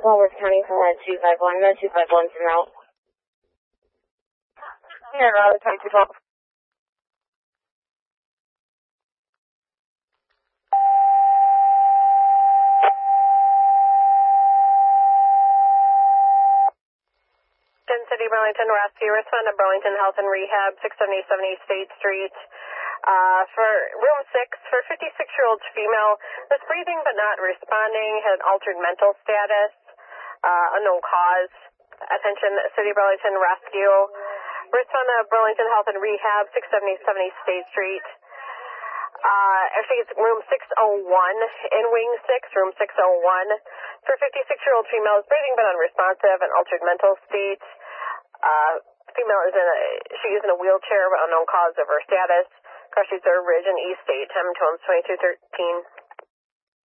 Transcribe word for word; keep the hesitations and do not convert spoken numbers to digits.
Walworth County for one two five one. No two five one's en route. Here, uh, County two twelve. Kansas City, Burlington Rescue, respond to Burlington Health and Rehab, six seventy-seven East State Street. Uh, for room six, for fifty-six-year-old female, was breathing but not responding, had altered mental status, uh, unknown cause. Attention, City Burlington Rescue. Respond to Burlington Health and Rehab, six seventy-seven East State Street. Uh, actually, it's room six oh one in Wing six, room six oh one. For fifty-six-year-old female, is breathing but unresponsive and altered mental state. Uh, female is in a, she is in a wheelchair, but unknown cause of her status. Crush Reserve Ridge in East State, time to twenty-two thirteen.